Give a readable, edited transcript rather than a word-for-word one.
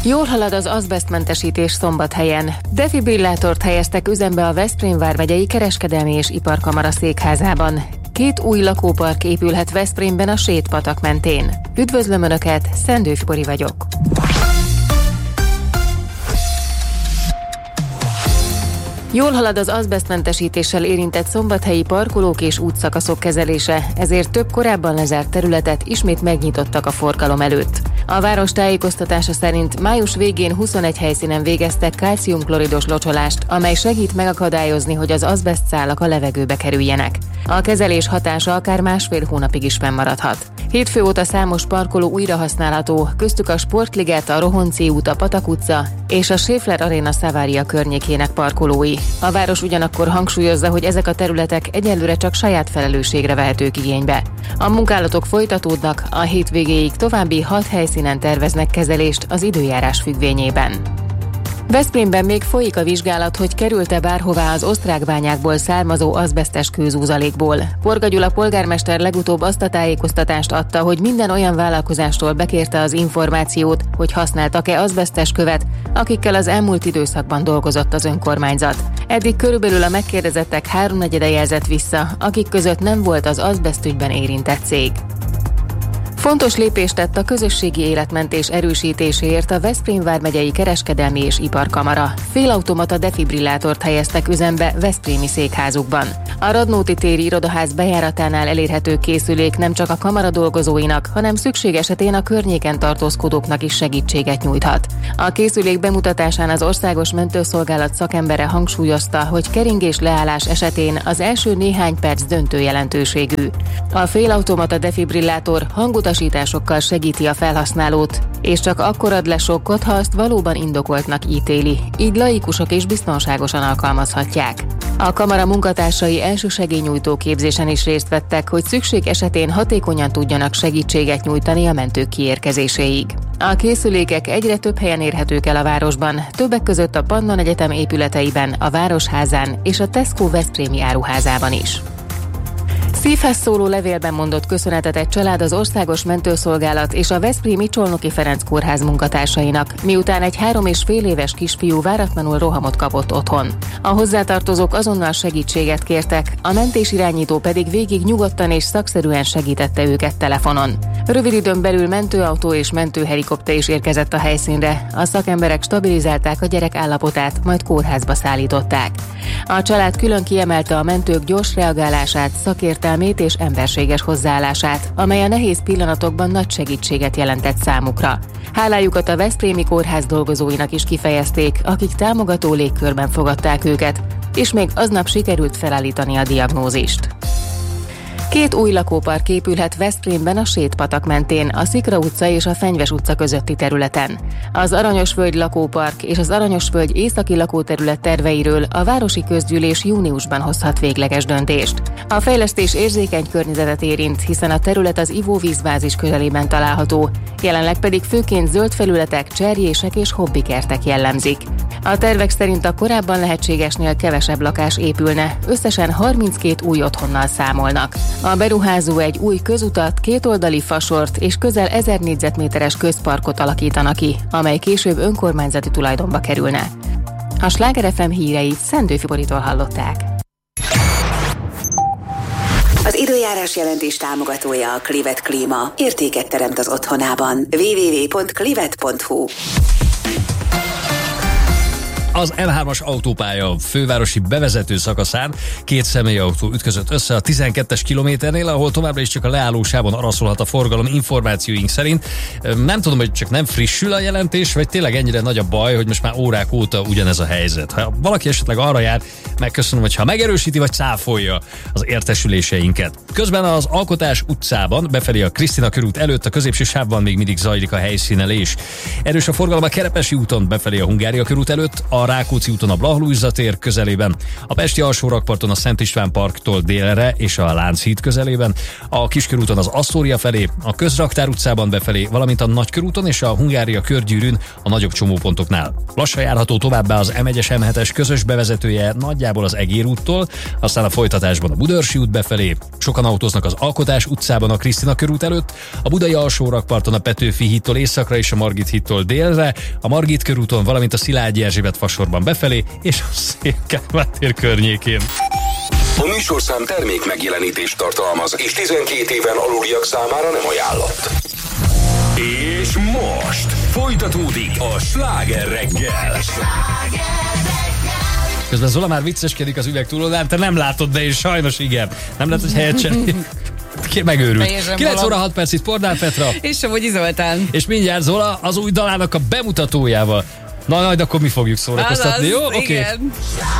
Jól halad az azbesztmentesítés Szombathelyen. Defibrillátort helyeztek üzembe a Veszprém vármegyei Kereskedelmi és Iparkamara székházában. 2 új lakópark épülhet Veszprémben a Sétpatak mentén. Üdvözlöm Önöket, Szendőfi Bori vagyok. Jól halad az azbesztmentesítéssel érintett szombathelyi parkolók és útszakaszok kezelése, ezért több korábban lezárt területet ismét megnyitottak a forgalom előtt. A város tájékoztatása szerint május végén 21 helyszínen végeztek kálciumkloridos locsolást, amely segít megakadályozni, hogy az azbesztszálak a levegőbe kerüljenek. A kezelés hatása akár 1,5 hónapig is fennmaradhat. Hétfő óta számos parkoló újrahasználható, köztük a Sportliget, a Rohonci út, a Patak utca és a Schaeffler Arena Savaria környékének parkolói. A város ugyanakkor hangsúlyozza, hogy ezek a területek egyelőre csak saját felelősségre vehetők igénybe. A munkálatok folytatódnak, a hétvégéig további 6 helyszínen terveznek kezelést az időjárás függvényében. Veszprémben még folyik a vizsgálat, hogy került-e bárhová az osztrák bányákból származó azbesztes kőzúzalékból. Porga Gyula polgármester legutóbb azt a tájékoztatást adta, hogy minden olyan vállalkozástól bekérte az információt, hogy használtak-e azbesztes követ, akikkel az elmúlt időszakban dolgozott az önkormányzat. Eddig körülbelül a megkérdezettek 3/4 jelzett vissza, akik között nem volt az azbeszt ügyben érintett cég. Fontos lépést tett a közösségi életmentés erősítéséért a Veszprém vármegyei Kereskedelmi és Iparkamara. Félautomata defibrillátort helyeztek üzembe veszprémi székházukban. A Radnóti téri irodaház bejáratánál elérhető készülék nem csak a kamara dolgozóinak, hanem szükség esetén a környéken tartózkodóknak is segítséget nyújthat. A készülék bemutatásán az Országos Mentőszolgálat szakembere hangsúlyozta, hogy keringés leállás esetén az első néhány perc döntő jelentőségű. A félautomata defibrillátor hangutasításokkal segíti a felhasználót, és csak akkor ad le sokkot, ha azt valóban indokoltnak ítéli, így laikusok is biztonságosan alkalmazhatják. A kamara munkatársai elsősegélynyújtó képzésen is részt vettek, hogy szükség esetén hatékonyan tudjanak segítséget nyújtani a mentők kiérkezéséig. A készülékek egyre több helyen érhetők el a városban, többek között a Pannon Egyetem épületeiben, a Városházán és a Tesco veszprémi áruházában is. Szívhez szóló levélben mondott köszönetet egy család az Országos Mentőszolgálat és a veszprémi Csolnoki Ferenc kórház munkatársainak, miután egy 3,5 éves kisfiú váratlanul rohamot kapott otthon. A hozzátartozók azonnal segítséget kértek, a mentésirányító pedig végig nyugodtan és szakszerűen segítette őket telefonon. Rövid időn belül mentőautó és mentőhelikopter is érkezett a helyszínre, a szakemberek stabilizálták a gyerek állapotát, majd kórházba szállították. A család külön kiemelte a mentők gyors reagálását, szakértelmét és emberséges hozzáállását, amely a nehéz pillanatokban nagy segítséget jelentett számukra. Hálájukat a veszprémi kórház dolgozóinak is kifejezték, akik támogató légkörben fogadták őket, és még aznap sikerült felállítani a diagnózist. 2 új lakópark épülhet Veszprémben a Sétpatak mentén, a Szikra utca és a Fenyves utca közötti területen. Az Aranyosvölgy lakópark és az Aranyosvölgy északi lakóterület terveiről a városi közgyűlés júniusban hozhat végleges döntést. A fejlesztés érzékeny környezetet érint, hiszen a terület az ivóvízbázis közelében található, jelenleg pedig főként zöld felületek, cserjések és hobbikertek jellemzik. A tervek szerint a korábban lehetségesnél kevesebb lakás épülne, összesen 32 új otthonnal számolnak. A beruházó egy új közutat, kétoldali fasort és közel 1000 négyzetméteres közparkot alakítana ki, amely később önkormányzati tulajdonba kerülne. A Sláger FM híreit Szendőfi Boritól hallották. Az időjárás jelentés támogatója a Clivet Klíma. Értéket teremt az otthonában. www.clivet.hu. Az M3-as autópálya fővárosi bevezető szakaszán 2 személyautó ütközött össze a 12-es kilométernél, ahol továbbra is csak a leállósávon araszolhat a forgalom információink szerint. Nem tudom, hogy csak nem frissül a jelentés, vagy tényleg ennyire nagy a baj, hogy most már órák óta ugyanez a helyzet. Ha valaki esetleg arra jár, megköszönöm, hogyha megerősíti vagy cáfolja az értesüléseinket. Közben az Alkotás utcában, befelé a Krisztina körút előtt a középső sávban még mindig zajlik a helyszínelés. Erős a forgalom a Kerepesi úton befelé a Hungária körút előtt, a a Rákóczi úton a Blaha-Lujza tér közelében, a Pesti alsórakparton a Szent István parktól délre és a Lánchíd közelében, a Kiskörúton az Asztória felé, a Közraktár utcában befelé, valamint a Nagykörúton és a Hungária körgyűrűn a nagyobb csomópontoknál. Lassan járható továbbá az M1-es M7-es közös bevezetője nagyjából az Egér úttól, aztán a folytatásban a Budörsi út befelé. Sokan autóznak az Alkotás utcában a Krisztina körút előtt, a Budai alsórakparton a Petőfi hídtól északra és a Margit hídtól délre, a Margit körúton, valamint a Szilágyi Erzsébet fasorban befelé és a Széll Kálmán tér környékén. A műsorszám termék megjelenítést tartalmaz, és 12 éven aluliak számára nem ajánlott. És most folytatódik a Sláger reggel. Közben Zola már vicceskedik az üveg túloldalán, te nem látod, de én sajnos igen. Nem lehet, hogy helyet cserél. Megőrült. 9 óra 6 perc itt Pordán Petra. És Somogyi Zoltán. És mindjárt Zola az új dalának a bemutatójával. Na, majd akkor mi fogjuk szórakoztatni, jó? Oké. Igen.